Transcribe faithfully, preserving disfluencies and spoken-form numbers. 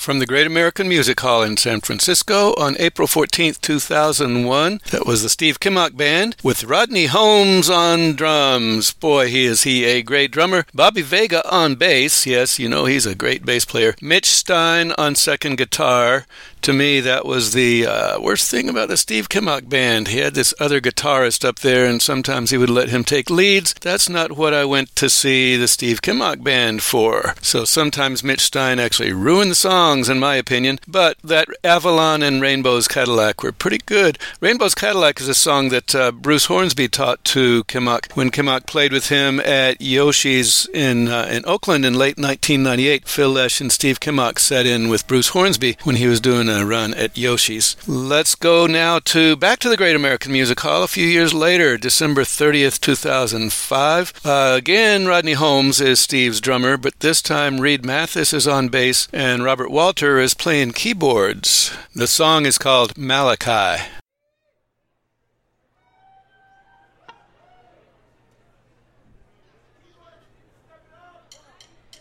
from the Great American Music Hall in San Francisco on April fourteenth, two thousand one. That was the Steve Kimmock Band with Rodney Holmes on drums. Boy, he is he a great drummer. Bobby Vega on bass. Yes, you know he's a great bass player. Mitch Stein on second guitar. To me, that was the uh, worst thing about the Steve Kimmock Band. He had this other guitarist up there, and sometimes he would let him take leads. That's not what I went to see the Steve Kimmock Band for. So sometimes Mitch Stein actually ruined the songs, in my opinion. But that Avalon and Rainbow's Cadillac were pretty good. Rainbow's Cadillac is a song that uh, Bruce Hornsby taught to Kimmock when Kimmock played with him at Yoshi's in uh, in Oakland in late nineteen ninety-eight. Phil Lesh and Steve Kimmock sat in with Bruce Hornsby when he was doing a run at Yoshi's. Let's go now to back to the Great American Music Hall a few years later, December thirtieth, two thousand five. Uh, again, Rodney Holmes is Steve's drummer, but this time Reed Mathis is on bass and Robert Walter is playing keyboards. The song is called Malachi.